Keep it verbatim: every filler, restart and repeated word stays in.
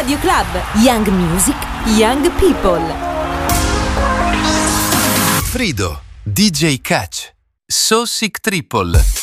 Radio Club. Young Music, Young People. Frido, D J Catch, So Sick Triple.